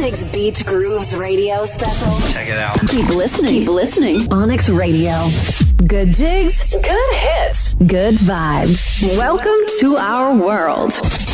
Onyx Beach Grooves radio special. Check it out. Keep listening. Keep listening. Onyx Radio. Good jigs, good hits, good vibes. Welcome to our world.